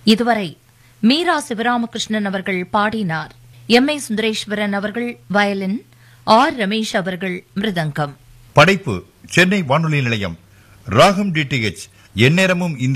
இதுவரை மீரா சிவராமகிருஷ்ணன் அவர்கள் பாடினார். எம். ஏ. சுந்தரேஸ்வரன் அவர்கள் வயலின், ஆர். ரமேஷ் அவர்கள் மிருதங்கம். படைப்பு சென்னை வானொலி நிலையம். ராகம் டிடிஎச் எந்நேரமும்